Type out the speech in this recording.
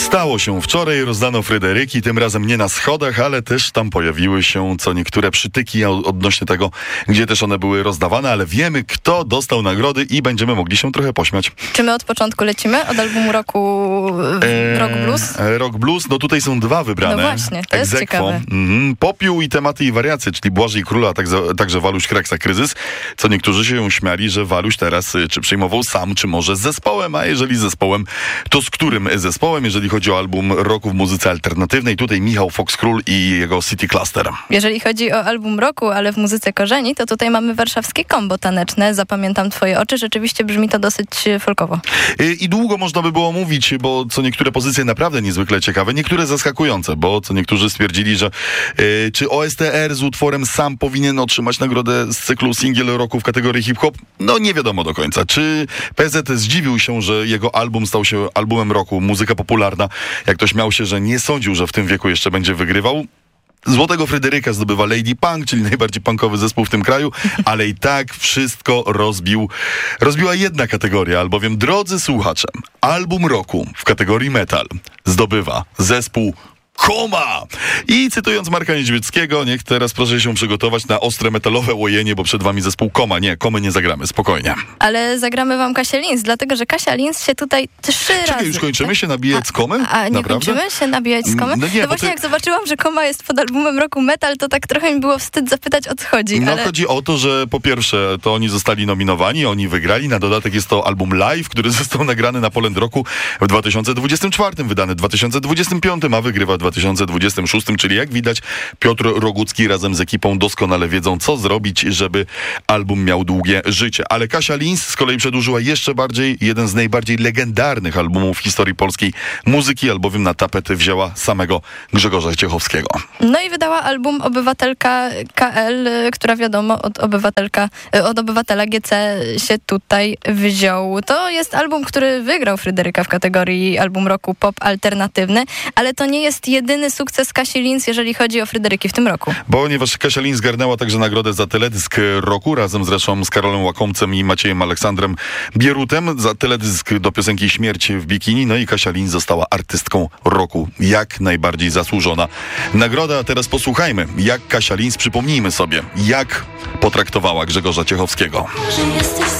Stało się wczoraj, rozdano Fryderyki, tym razem nie na schodach, ale też tam pojawiły się co niektóre przytyki odnośnie tego, gdzie też one były rozdawane, ale wiemy, kto dostał nagrody i będziemy mogli się trochę pośmiać. Czy my od początku lecimy? Od albumu roku Rock Blues? Rock Blues, no tutaj są dwa wybrane. No właśnie, to jest ciekawe. Popiół i tematy i wariacje, czyli Błażej Króla, a także Waluś Kreksa Kryzys, co niektórzy się śmiali, że Waluś teraz czy przyjmował sam, czy może z zespołem, a jeżeli z zespołem, to z którym zespołem, jeżeli chodzi o album roku w muzyce alternatywnej? Tutaj Michał Fox-Król i jego City Cluster. Jeżeli chodzi o album roku, ale w muzyce korzeni, to tutaj mamy warszawskie kombo taneczne. Zapamiętam twoje oczy. Rzeczywiście brzmi to dosyć folkowo. I długo można by było mówić, bo co niektóre pozycje naprawdę niezwykle ciekawe, niektóre zaskakujące, bo co niektórzy stwierdzili, że czy OSTR z utworem Sam powinien otrzymać nagrodę z cyklu Singiel Roku w kategorii hip-hop? No nie wiadomo do końca. Czy PZ zdziwił się, że jego album stał się albumem roku, muzyka popularna, jak to śmiał się, że nie sądził, że w tym wieku jeszcze będzie wygrywał? Złotego Fryderyka zdobywa Lady Punk, czyli najbardziej punkowy zespół w tym kraju, ale i tak wszystko rozbiła jedna kategoria, albowiem, drodzy słuchacze, album roku w kategorii metal zdobywa zespół Koma! I cytując Marka Niedźwieckiego, niech teraz proszę się przygotować na ostre metalowe łojenie, bo przed wami zespół Koma. Nie, Komy nie zagramy, spokojnie. Ale zagramy wam Kasię Lins, dlatego że Kasia Lins się tutaj 3 razy... Czekaj, już kończymy się nabijać z Komem? A nie kończymy się nabijać z Komem? No właśnie, jak zobaczyłam, że Koma jest pod albumem roku metal, to tak trochę mi było wstyd zapytać, o co chodzi. No chodzi o to, że po pierwsze to oni zostali nominowani, oni wygrali, na dodatek jest to album live, który został nagrany na Poland Roku w 2024, wydany w 2025, a wygrywa w 2026, czyli jak widać Piotr Rogucki razem z ekipą doskonale wiedzą, co zrobić, żeby album miał długie życie. Ale Kasia Lins z kolei przedłużyła jeszcze bardziej jeden z najbardziej legendarnych albumów w historii polskiej muzyki, albowiem na tapetę wzięła samego Grzegorza Ciechowskiego. No i wydała album Obywatelka KL, która wiadomo od obywatela GC się tutaj wziął. To jest album, który wygrał Fryderyka w kategorii album roku pop alternatywny, ale to nie jest jedyny sukces Kasi Lins, jeżeli chodzi o Fryderyki w tym roku. Ponieważ Kasia Lins zgarnęła także nagrodę za teledysk roku, razem zresztą z Karolem Łakomcem i Maciejem Aleksandrem Bierutem, za teledysk do piosenki Śmierć w bikini. No i Kasia Lins została artystką roku. Jak najbardziej zasłużona nagroda. A teraz posłuchajmy, jak Kasia Lins, przypomnijmy sobie, jak potraktowała Grzegorza Ciechowskiego.